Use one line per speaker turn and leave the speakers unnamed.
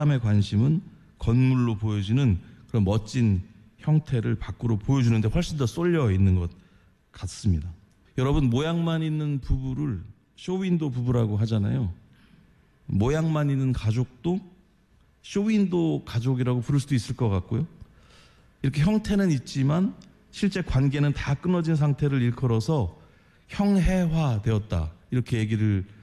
사람의 관심은 건물로 보여지는 그런 멋진 형태를 밖으로 보여주는데 훨씬 더 쏠려 있는 것 같습니다. 여러분, 모양만 있는 부부를 쇼윈도 부부라고 하잖아요. 모양만 있는 가족도 쇼윈도 가족이라고 부를 수도 있을 것 같고요. 이렇게 형태는 있지만 실제 관계는 다 끊어진 상태를 일컬어서 형해화되었다, 이렇게 얘기를